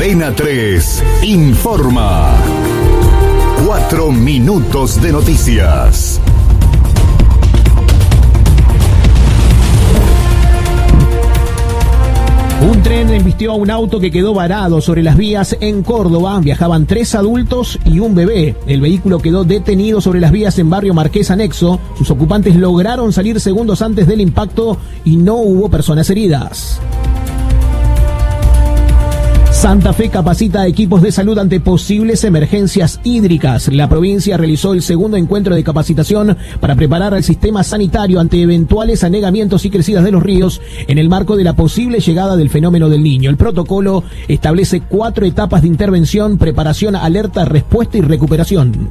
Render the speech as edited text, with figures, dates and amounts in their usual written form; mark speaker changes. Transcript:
Speaker 1: Cadena 3 informa. 4 minutos de noticias.
Speaker 2: Un tren embistió a un auto que quedó varado sobre las vías en Córdoba. Viajaban 3 adultos y un bebé. El vehículo quedó detenido sobre las vías en Barrio Marqués Anexo. Sus ocupantes lograron salir segundos antes del impacto y no hubo personas heridas. Santa Fe capacita a equipos de salud ante posibles emergencias hídricas. La provincia realizó el segundo encuentro de capacitación para preparar al sistema sanitario ante eventuales anegamientos y crecidas de los ríos en el marco de la posible llegada del fenómeno del Niño. El protocolo establece 4 etapas de intervención: preparación, alerta, respuesta y recuperación.